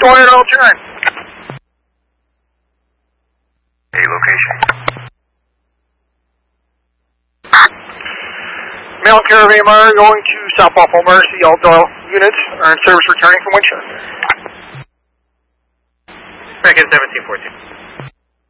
Go ahead, I'll turn. A location. Mail care of AMR going to South Buffalo Emergency. All Doyle units are in service returning from Winchester. Back in 1714.